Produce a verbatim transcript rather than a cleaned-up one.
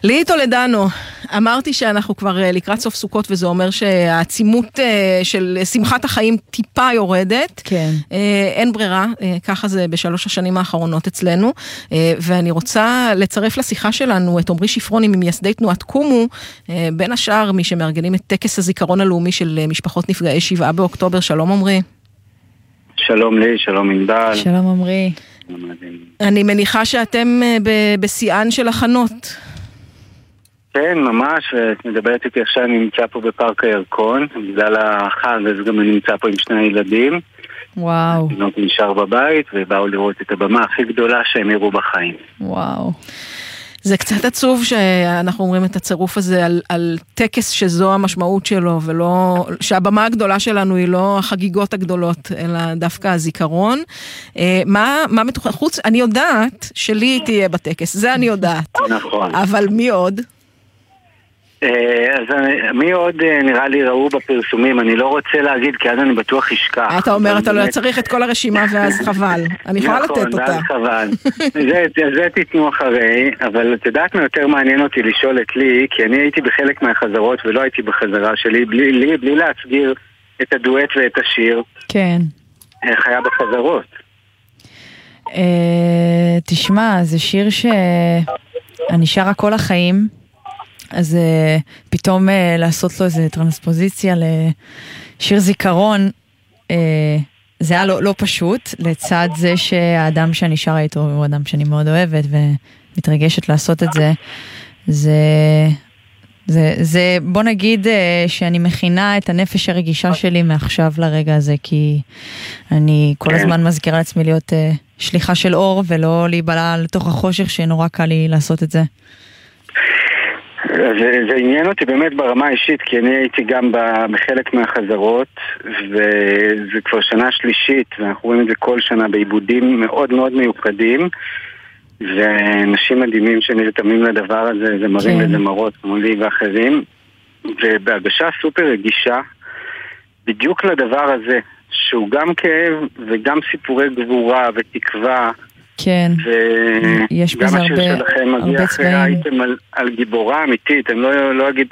לי טולדנו, אמרתי שאנחנו כבר לקראת סוף סוכות, וזה אומר שהעצימות של שמחת החיים טיפה יורדת. כן. אין ברירה, ככה זה בשלוש השנים האחרונות אצלנו, ואני רוצה לצרף לשיחה שלנו את עומרי שפרוני ממייסדי תנועת קומו, בין השאר מי שמארגנים את טקס הזיכרון הלאומי של משפחות נפגעי שבעה באוקטובר. שלום עומרי. שלום לי, שלום ענבל. שלום עומרי. אני מניחה שאתם בשיאן של הכנות. כן, ממש, את מדברת איתי עכשיו, אני נמצא פה בפארק הירקון, בגלל החג, אז גם אני נמצא פה עם שני הילדים. וואו. התינוק נשאר בבית, ובאו לראות את הבמה הכי גדולה שהם הראו בחיים. וואו. זה קצת עצוב שאנחנו אומרים את הצירוף הזה על, על טקס שזו המשמעות שלו, ולא, שהבמה הגדולה שלנו היא לא החגיגות הגדולות, אלא דווקא הזיכרון. מה, מה מתוכן? חוץ, אני יודעת שלי תהיה בטקס, זה אני יודעת. נכון. אבל מי עוד? אז מי עוד נראה לי ראו בפרסומים, אני לא רוצה להגיד כי אז אני בטוח אשכח. אתה אומר, אתה לא צריך את כל הרשימה ואז חבל, אני יכולה לתת אותה. נכון, ואז חבל. זה תיתנו אחרי, אבל את יודעת מה יותר מעניין אותי לשאול את לי, כי אני הייתי בחלק מהחזרות ולא הייתי בחזרה שלי, בלי, בלי להסגיר את הדואט ואת השיר. כן. איך היה בחזרות? תשמע, זה שיר שאני שרה כל החיים, אז uh, פתאום uh, לעשות לו איזה טרנספוזיציה לשיר זיכרון, uh, זה היה לא, לא פשוט, לצד זה שהאדם שאני שרה איתו הוא אדם שאני מאוד אוהבת ומתרגשת לעשות את זה. זה, זה, זה בוא נגיד uh, שאני מכינה את הנפש הרגישה שלי מעכשיו לרגע הזה, כי אני כל הזמן מזכירה לעצמי להיות uh, שליחה של אור, ולא להיבלה לתוך החושך שנורא קל לי לעשות את זה. זה, זה עניין אותי באמת ברמה האישית, כי אני הייתי גם בחלק מהחזרות, וזה כבר שנה שלישית, ואנחנו רואים את זה כל שנה בעיבודים מאוד מאוד מיוחדים, ואנשים מדהימים שנרתמים לדבר הזה, זה מראים כן. וזמרות כמו לי ואחרים, ובהגשה סופר רגישה, בדיוק לדבר הזה, שהוא גם כאב וגם סיפורי גבורה ותקווה, כן, יש בזה הרבה, גם השיר שלכם מגיע אחרי הייתם על, על גיבורה אמיתית, אני לא, לא אגיד